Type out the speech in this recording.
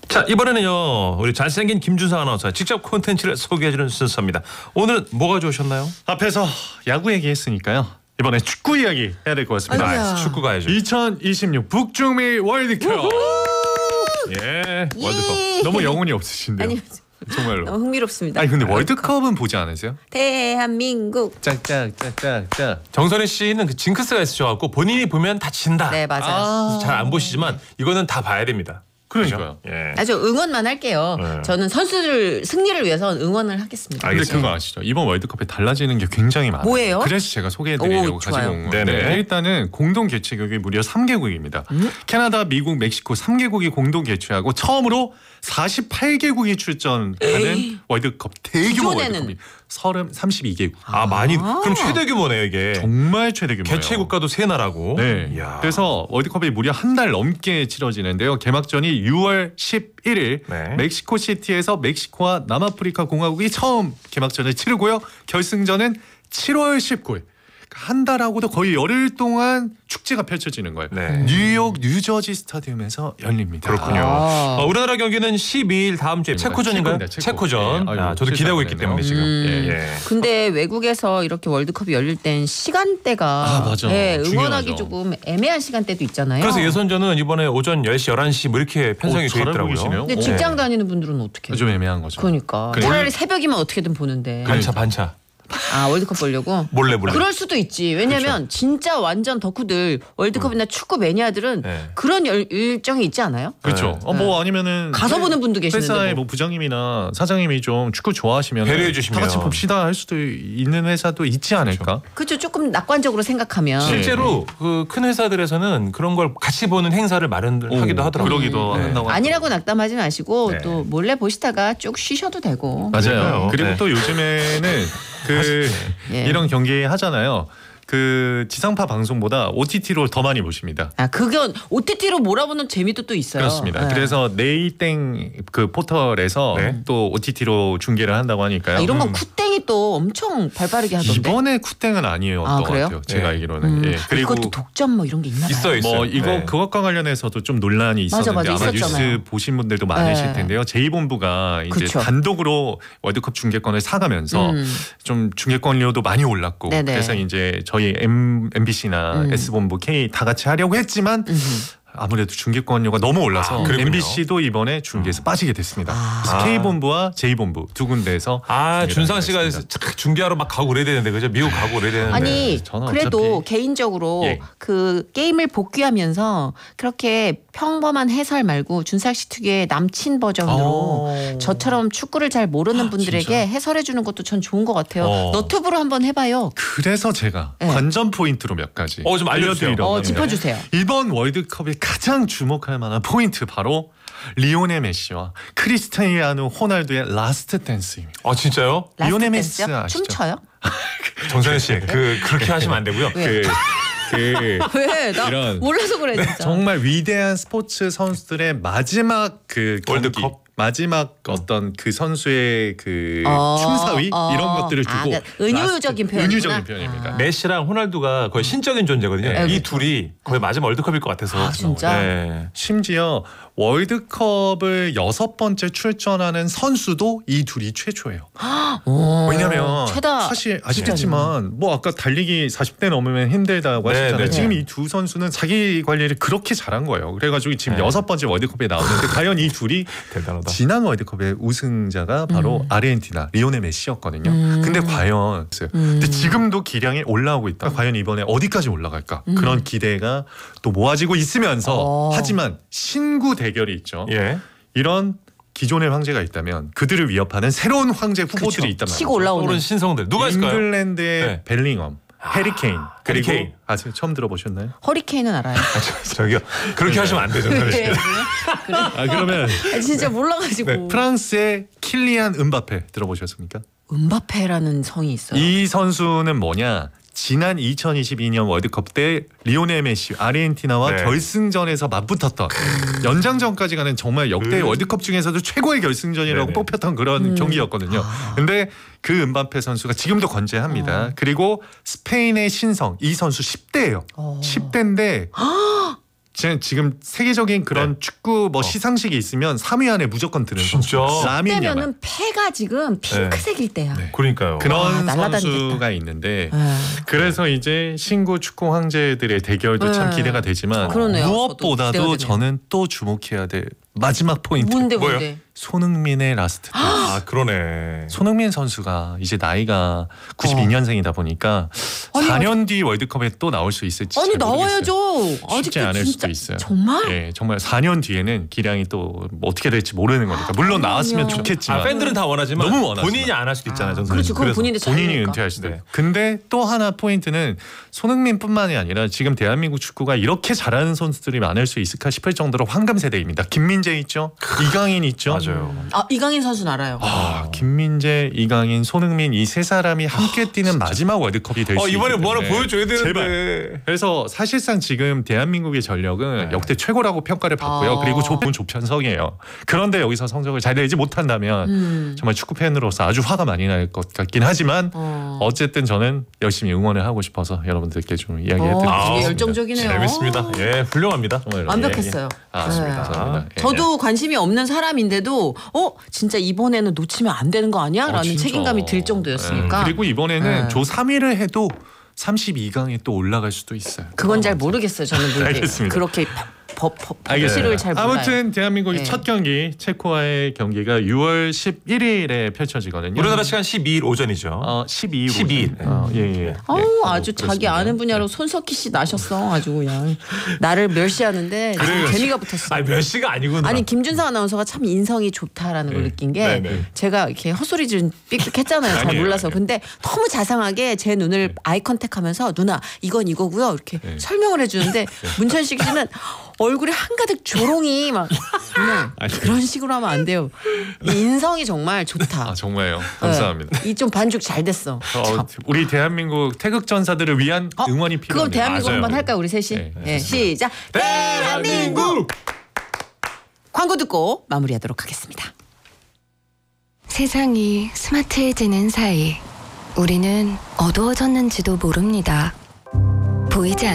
자, 이번에는요 우리 잘생긴 김준상 아나운서 직접 콘텐츠를 소개해주는 순서입니다. 오늘은 뭐가 좋으셨나요? 앞에서 야구 얘기했으니까요. 이번에 축구 이야기 해야 될 것 같습니다. 아, 축구 가야죠. 2026 북중미 월드컵. 예, 월드컵. 너무 영혼이 없으신데요. 아니 정말로. 너무 흥미롭습니다. 아니 근데 월드컵은 보지 않으세요? 대한민국. 짝짝짝짝짝. 정선희 씨는 그 징크스가 있으셔갖고 본인이 보면 다 진다. 네 맞아요. 잘 안 보시지만 이거는 다 봐야 됩니다. 그러니까요. 그죠? 예. 아주 응원만 할게요. 네. 저는 선수들 승리를 위해서 응원을 하겠습니다. 근데 알겠습니다. 그거 아시죠? 이번 월드컵에 달라지는 게 굉장히 많아요. 뭐예요? 그래서 제가 소개해드리려고 오, 가지고 좋아요. 온 건데 네네. 일단은 공동 개최국이 무려 3개국입니다. 캐나다, 미국, 멕시코 3개국이 공동 개최하고 처음으로 48개국이 출전하는 월드컵 대규모 기존에는? 월드컵이 32개국. 아 많이 그럼 최대 규모네요 이게. 정말 최대 규모예요. 개최 국가도 세 나라고. 네. 이야. 그래서 월드컵이 무려 한 달 넘게 치러지는데요. 개막전이 6월 11일 네. 멕시코 시티에서 멕시코와 남아프리카 공화국이 처음 개막전을 치르고요. 결승전은 7월 19일. 한 달하고도 거의 열흘 동안 축제가 펼쳐지는 거예요. 네. 뉴욕 뉴저지 스타디움에서 열립니다. 그렇군요. 아. 우리나라 경기는 12일 다음 주에 체코전인가요? 체코입니다, 체코. 체코전. 예, 아이고, 아, 저도 기대하고 있기 때문에 지금. 예. 근데 외국에서 이렇게 월드컵이 열릴 땐 시간대가 아, 맞아. 예, 응원하기 중요하죠. 조금 애매한 시간대도 있잖아요. 그래서 예선전은 이번에 오전 10시, 11시 뭐 이렇게 편성이 돼 잘 알고 있더라고요. 계시네요. 근데 직장 다니는 분들은 어떻게 해요? 좀 애매한 거죠. 그러니까 그래. 차라리 새벽이면 어떻게든 보는데 반차. 아 월드컵 보려고? 몰래. 그럴 수도 있지. 왜냐면 진짜 완전 덕후들 월드컵이나 축구 매니아들은 네. 그런 일정이 있지 않아요? 그렇죠. 네. 뭐 아니면은 가서 보는 분도 계시는데 회사의 뭐. 뭐 부장님이나 사장님이 좀 축구 좋아하시면 배려해 주시면. 다 같이 봅시다 할 수도 있는 회사도 있지 않을까? 그렇죠. 조금 낙관적으로 생각하면 실제로 그 큰 회사들에서는 그런 걸 같이 보는 행사를 마련하기도 하더라고요. 그러기도 네. 한다고. 아니라고 낙담하지 마시고 네. 또 몰래 보시다가 쭉 쉬셔도 되고. 맞아요. 그러니까요. 그리고 네. 또 요즘에는 그 예. 이런 경기 하잖아요. 그 지상파 방송보다 OTT로 더 많이 보십니다. 아 그건 OTT로 몰아보는 재미도 또 있어요. 그렇습니다. 네. 그래서 네이땡 그 포털에서 네. 또 OTT로 중계를 한다고 하니까요. 아, 이런 건 쿠땡이 또 엄청 발빠르게 하던데. 이번에 쿠땡은 아니었던 것 그래요? 같아요. 제가 네. 알기로는. 예. 그리고 그것도 독점 뭐 이런 게 있나 봐요. 있어요. 뭐 이거 네. 그것과 관련해서도 좀 논란이 있었는데 맞아, 아마 있었잖아요. 뉴스 보신 분들도 많으실 네. 텐데요. 제2본부가 이제 그쵸. 단독으로 월드컵 중계권을 사가면서 좀 중계권료도 많이 올랐고 네네. 그래서 이제 저희 MBC나 S본부 K 다 같이 하려고 했지만 아무래도 중계권료가 너무 올라서 그렇군요. MBC도 이번에 중계에서 빠지게 됐습니다. 그래서 아. K본부와 J본부 두 군데에서 준상 씨가 하겠습니다. 중계하러 막 가고 그래야 되는데 그죠? 미국 가고 그래야 되는데. 아니 저는 그래도 어차피- 개인적으로 예. 그 게임을 복귀하면서 그렇게 평범한 해설 말고 준삭 씨 특유의 남친 버전으로 저처럼 축구를 잘 모르는 분들에게 진짜? 해설해 주는 것도 전 좋은 것 같아요. 어. 너튜브로 한번 해봐요. 그래서 제가 네. 관전 포인트로 몇 가지 좀 알려주세요. 알려드리려고 합니다. 짚어주세요. 이번 월드컵에 가장 주목할 만한 포인트 바로 리오넬 메시와 크리스티아노 호날두의 라스트 댄스입니다. 아 진짜요? 리오넬 라스트 메시 댄스요? 아시죠? 춤춰요? 정선희 씨, 그렇게 하시면 안 되고요. 그 왜? 나 이런- 몰라서 그래 진짜. 정말 위대한 스포츠 선수들의 마지막 그 경기, 월드컵? 마지막 어떤 그 선수의 그 춤사위 이런 것들을 두고 그러니까 은유적인 라스트- 표현이구나. 은유적인 표현입니다. 메시랑 호날두가 거의 신적인 존재거든요. 네, 이 그렇죠. 둘이 거의 마지막 월드컵일 것 같아서. 아, 진짜? 네. 심지어 월드컵을 6번째 출전하는 선수도 이 둘이 최초예요. 왜냐면 최다 사실 아시겠지만 뭐 아까 달리기 40대 넘으면 힘들다고 네, 하셨잖아요. 네. 지금 이 두 선수는 자기 관리를 그렇게 잘한 거예요. 그래가지고 지금 네. 6번째 월드컵에 나오는데 과연 이 둘이 대단하다. 지난 월드컵의 우승자가 바로 아르헨티나 리오넬 메시였거든요. 근데 과연 근데 지금도 기량이 올라오고 있다. 과연 이번에 어디까지 올라갈까? 그런 기대가 또 모아지고 있으면서 하지만 신구 대결이 있죠. 예. 이런 기존의 황제가 있다면 그들을 위협하는 새로운 황제 후보들이 있단 말이죠. 치고 올라오는. 오른 신성들 누가 있을까요? 잉글랜드의 네. 벨링엄, 해리케인 그리고 해리케인. 아직 처음 들어보셨나요? 허리케인은 알아요. 저기요. 그렇게 하시면 안 되죠. 정선희 씨. 그래. 아 그러면 아, 진짜 몰라가지고. 네, 프랑스의 킬리안 은바페 들어보셨습니까? 은바페라는 성이 있어요. 이 선수는 뭐냐? 지난 2022년 월드컵 때 리오넬 메시 아르헨티나와 네. 결승전에서 맞붙었던 연장전까지 가는 정말 역대 월드컵 중에서도 최고의 결승전이라고 네네. 뽑혔던 그런 경기였거든요. 근데 그 은바페 선수가 지금도 건재합니다. 그리고 스페인의 신성 이 선수 10대예요. 10대인데 지금 세계적인 그런 축구 뭐 시상식이 있으면 3위 안에 무조건 드는 선수. 진짜? 라민 야말. 그때면은 폐가 지금 핑크색일 때야. 네. 그러니까요. 그런 날아다니겠다. 선수가 있는데 네. 그래서 이제 신구 축구 황제들의 대결도 참 네. 기대가 되지만 그러네요. 무엇보다도 저도 기대가 되네요. 저는 또 주목해야 될 마지막 포인트. 뭔데 뭐예요? 뭔데? 손흥민의 라스트 댄스. 아 그러네. 손흥민 선수가 이제 나이가 92년생이다 보니까 아니, 4년 뒤 월드컵에 또 나올 수 있을지 아니 잘 모르겠어요. 나와야죠. 쉽지 아직도 않을 진짜- 수도 있어요. 정말? 예, 정말 4년 뒤에는 기량이 또 어떻게 될지 모르는 거니까. 물론 나왔으면 그럼요. 좋겠지만 아 팬들은 다 원하지만 너무 원하지만. 본인이 안 할 수도 있잖아요. 저는. 그렇지. 그건 그래서. 본인의 본인이 자유니까. 은퇴할 수도 네. 있고. 근데 또 하나 포인트는 손흥민뿐만이 아니라 지금 대한민국 축구가 이렇게 잘하는 선수들이 많을 수 있을까 싶을 정도로 황금 세대입니다. 김민재 있죠. 이강인 있죠. 맞아요. 아 이강인 선수는 알아요. 김민재, 이강인, 손흥민 이 세 사람이 함께 뛰는 마지막 월드컵이 될 수 있기 이번에 때문에 뭐 하나 보여줘야 되는데. 제발. 그래서 사실상 지금 대한민국의 전력은 네. 역대 최고라고 평가를 받고요. 그리고 좁은 조편성이에요. 그런데 여기서 성적을 잘 내지 못한다면 정말 축구 팬으로서 아주 화가 많이 날 것 같긴 하지만 어쨌든 저는 열심히 응원을 하고 싶어서 여러분들께 좀 이야기해드리고 되게 싶습니다. 열정적이네요. 재밌습니다. 예, 훌륭합니다. 정말 완벽했어요. 감사합니다. 예. 저도 관심이 없는 사람인데도 진짜 이번에는 놓치면 안 되는 거 아니야? 라는 진짜. 책임감이 들 정도였으니까. 그리고 이번에는 네. 조 3위를 해도 32강에 또 올라갈 수도 있어요. 그건 잘 모르겠어요. 저는 뭐 이렇게 알겠습니다. 그렇게 알겠습니다. 법시를 잘 몰라요. 아무튼 대한민국의 네. 첫 경기 체코와의 경기가 6월 11일에 펼쳐지거든요. 우리나라 시간 12일 오전이죠. 12일. 12일. 예. 아주 자기 아는 분야로 손석희 씨 나셨어. 아주 그냥 나를 멸시하는데 재미가 붙었어. 아니 몇 시가 아니구나. 아니 김준서 아나운서가 참 인성이 좋다라는 걸 느낀 게 네. 제가 이렇게 헛소리 좀 삑삑했잖아요. 잘 아니에요, 몰라서. 아니에요. 근데 너무 자상하게 제 눈을 아이 컨택하면서 누나 이건 이거고요 이렇게 설명을 해주는데 문천식 씨는 얼굴에 한가득 조롱이 막 누나 그런 식으로 하면 안 돼요. 이 인성이 정말 좋다. 정말요. 감사합니다. 이 좀 반죽 잘 됐어. 참. 우리 대한민국 태극 전사들을 위한 응원이 그럼 필요합니다. 대한민국 맞아요. 한번 할까요 우리 셋이? 네, 네, 시작. 대한민국. 광고 듣고 마무리하도록 하겠습니다. 세상이 스마트해지는 사이 우리는 어두워졌는지도 모릅니다.